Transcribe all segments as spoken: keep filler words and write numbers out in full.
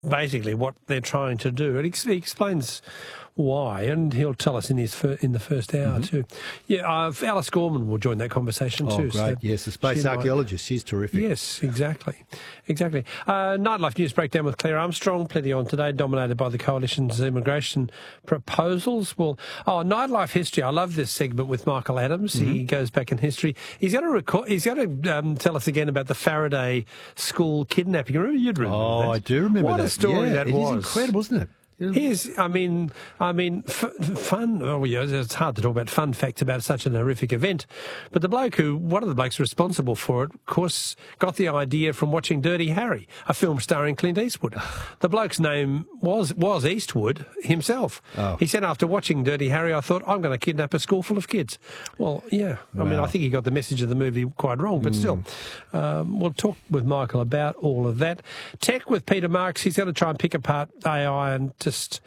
basically what they're trying to do. And he explains why, and he'll tell us in his fir- in the first hour mm-hmm. too. Yeah, uh, Alice Gorman will join that conversation oh, too. Great, so yes, the space archaeologist. She's terrific. Yes, exactly, exactly. Uh, Nightlife News Breakdown with Claire Armstrong. Plenty on today, dominated by the Coalition's immigration proposals. Well, oh, Nightlife History. I love this segment with Michael Adams. Mm-hmm. He goes back in history. He's going to record. He's going to um, tell us again about the Faraday School kidnapping. Remember, you'd remember Oh, that. I do remember what that. What a story yeah, that it was! It is incredible, isn't it? Here's, I mean, I mean, f- fun. Oh, yeah, it's hard to talk about fun facts about such an horrific event. But the bloke who, one of the blokes responsible for it, of course, got the idea from watching Dirty Harry, a film starring Clint Eastwood. The bloke's name was was Eastwood himself. Oh. He said, after watching Dirty Harry, I thought, I'm going to kidnap a school full of kids. Well, yeah. I wow. mean, I think he got the message of the movie quite wrong, but mm. still. Um, we'll talk with Michael about all of that. Tech with Peter Marks. He's going to try and pick apart A I and just Just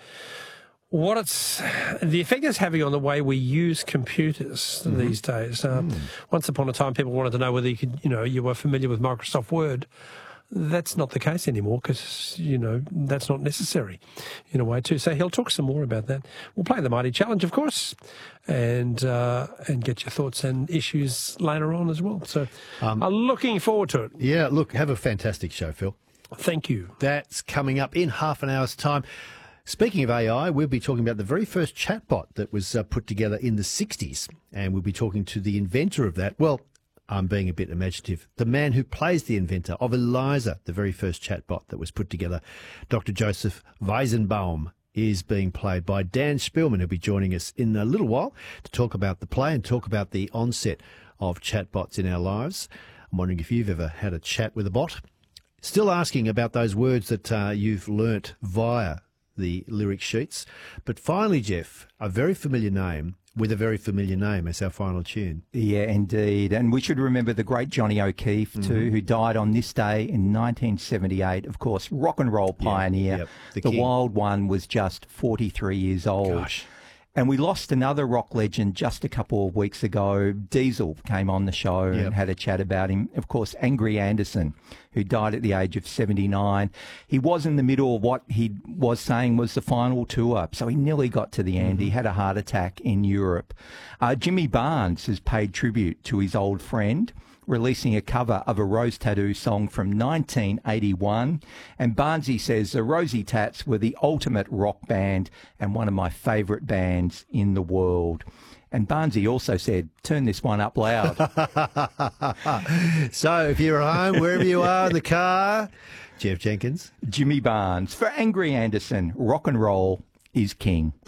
what it's the effect it's having on the way we use computers mm-hmm. these days. Um, mm. Once upon a time, people wanted to know whether you could, you know, you were familiar with Microsoft Word. That's not the case anymore because, you know, that's not necessary in a way too. So he'll talk some more about that. We'll play the Mighty Challenge, of course, and uh, and get your thoughts and issues later on as well. So um, I'm looking forward to it. Yeah, look, have a fantastic show, Phil. Thank you. That's coming up in half an hour's time. Speaking of A I, we'll be talking about the very first chatbot that was uh, put together in the sixties, and we'll be talking to the inventor of that. Well, I'm being a bit imaginative. The man who plays the inventor of Eliza, the very first chatbot that was put together, Doctor Joseph Weizenbaum, is being played by Dan Spielman, who'll be joining us in a little while to talk about the play and talk about the onset of chatbots in our lives. I'm wondering if you've ever had a chat with a bot. Still asking about those words that uh, you've learnt via the lyric sheets. But finally, Jeff, a very familiar name with a very familiar name as our final tune. Yeah, indeed. And we should remember the great Johnny O'Keefe, too, mm-hmm. who died on this day in nineteen seventy-eight. Of course, rock and roll pioneer. Yeah, yep, the the Wild One was just forty-three years old. Gosh. And we lost another rock legend just a couple of weeks ago. Diesel came on the show yep. and had a chat about him. Of course, Angry Anderson, who died at the age of seventy-nine. He was in the middle of what he was saying was the final tour, so he nearly got to the end. Mm-hmm. He had a heart attack in Europe. Uh, Jimmy Barnes has paid tribute to his old friend, releasing a cover of a Rose Tattoo song from nineteen eighty-one. And Barnesy says the Rosie Tats were the ultimate rock band and one of my favourite bands in the world. And Barnesy also said, turn this one up loud. So if you're at home, wherever you are in the car, Jeff Jenkins. Jimmy Barnes. For Angry Anderson, rock and roll is king.